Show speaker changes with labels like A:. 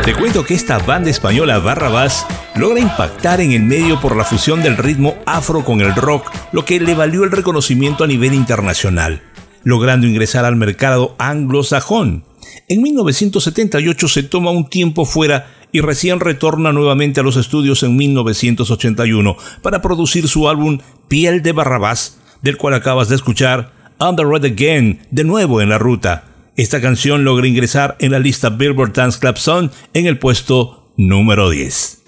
A: Te cuento que esta banda española Barrabás logra impactar en el medio por la fusión del ritmo afro con el rock, lo que le valió el reconocimiento a nivel internacional, logrando ingresar al mercado anglosajón. En 1978 se toma un tiempo fuera y recién retorna nuevamente a los estudios en 1981 para producir su álbum Piel de Barrabás, del cual acabas de escuchar On the Road Again, de nuevo en la ruta. Esta canción logra ingresar en la lista Billboard Dance Club Song en el puesto número 10.